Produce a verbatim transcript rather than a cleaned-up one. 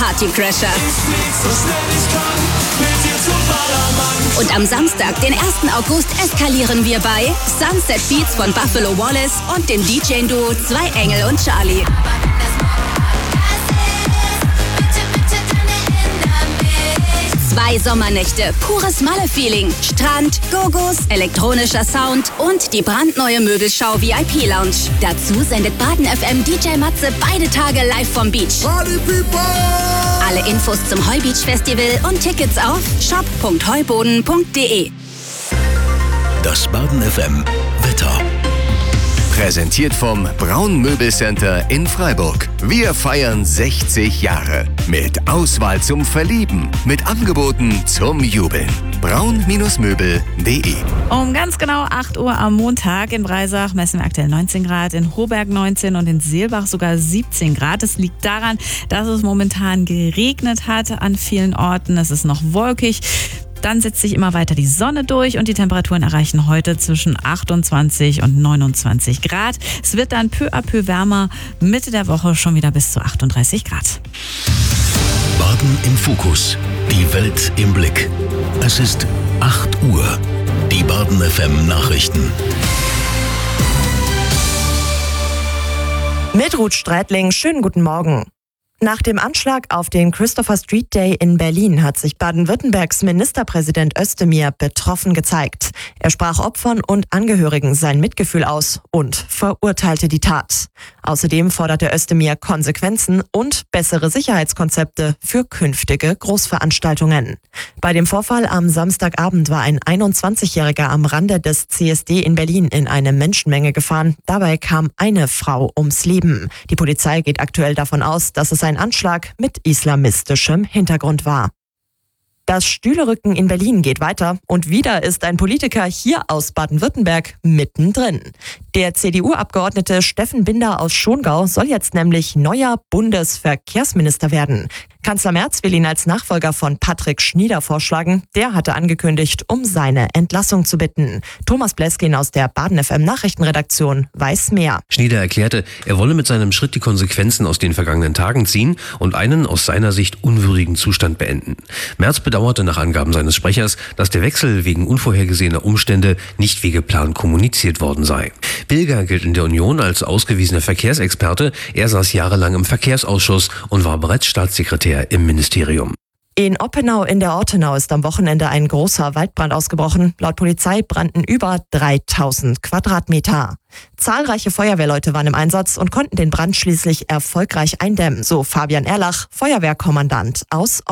Partycrasher. Und am Samstag, den ersten August, eskalieren wir bei Sunset Beats von Buffalo Wallace und dem D J-Duo Zwei Engel und Charlie. Zwei Sommernächte, pures Malle-Feeling, Strand, Gogos, elektronischer Sound und die brandneue Möbelschau V I P-Lounge. Dazu sendet Baden F M D J Matze beide Tage live vom Beach. Party People! Alle Infos zum Heubeach Festival und Tickets auf shop punkt heuboden punkt de. Das Baden F M Wetter. Präsentiert vom Braun Möbelcenter in Freiburg. Wir feiern sechzig Jahre. Mit Auswahl zum Verlieben. Mit Angeboten zum Jubeln. braun Möbel punkt de. Um ganz genau acht Uhr am Montag in Breisach messen wir aktuell neunzehn Grad, in Hoberg neunzehn und in Seelbach sogar siebzehn Grad. Es liegt daran, dass es momentan geregnet hat an vielen Orten. Es ist noch wolkig. Dann setzt sich immer weiter die Sonne durch und die Temperaturen erreichen heute zwischen achtundzwanzig und neunundzwanzig Grad. Es wird dann peu à peu wärmer, Mitte der Woche schon wieder bis zu achtunddreißig Grad. Baden im Fokus. Die Welt im Blick. Es ist acht Uhr. Die Baden F M Nachrichten. Mit Ruth Streitling, schönen guten Morgen. Nach dem Anschlag auf den Christopher Street Day in Berlin hat sich Baden-Württembergs Ministerpräsident Özdemir betroffen gezeigt. Er sprach Opfern und Angehörigen sein Mitgefühl aus und verurteilte die Tat. Außerdem forderte Özdemir Konsequenzen und bessere Sicherheitskonzepte für künftige Großveranstaltungen. Bei dem Vorfall am Samstagabend war ein einundzwanzigjähriger am Rande des C S D in Berlin in eine Menschenmenge gefahren. Dabei kam eine Frau ums Leben. Die Polizei geht aktuell davon aus, dass es ein Anschlag mit islamistischem Hintergrund war. Das Stühlerücken in Berlin geht weiter und wieder ist ein Politiker hier aus Baden-Württemberg mittendrin. Der C D U-Abgeordnete Steffen Binder aus Schongau soll jetzt nämlich neuer Bundesverkehrsminister werden. Kanzler Merz will ihn als Nachfolger von Patrick Schnieder vorschlagen. Der hatte angekündigt, um seine Entlassung zu bitten. Thomas Bleskin aus der Baden F M Nachrichtenredaktion weiß mehr. Schnieder erklärte, er wolle mit seinem Schritt die Konsequenzen aus den vergangenen Tagen ziehen und einen aus seiner Sicht unwürdigen Zustand beenden. Merz bedauerte nach Angaben seines Sprechers, dass der Wechsel wegen unvorhergesehener Umstände nicht wie geplant kommuniziert worden sei. Bilger gilt in der Union als ausgewiesener Verkehrsexperte. Er saß jahrelang im Verkehrsausschuss und war bereits Staatssekretär im Ministerium. In Oppenau in der Ortenau ist am Wochenende ein großer Waldbrand ausgebrochen. Laut Polizei brannten über dreitausend Quadratmeter. Zahlreiche Feuerwehrleute waren im Einsatz und konnten den Brand schließlich erfolgreich eindämmen, so Fabian Erlach, Feuerwehrkommandant aus